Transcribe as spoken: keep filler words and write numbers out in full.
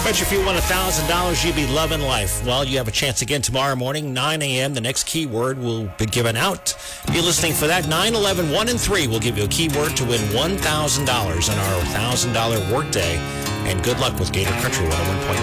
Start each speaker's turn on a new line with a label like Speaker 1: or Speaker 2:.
Speaker 1: Bet you if you won one thousand dollars, you'd be loving life. Well, you have a chance again tomorrow morning, nine a.m. The next keyword will be given out. Be listening for that. nine, eleven, one, and three will give you a keyword to win one thousand dollars on our one thousand dollars workday. And good luck with Gator Country one oh one point nine.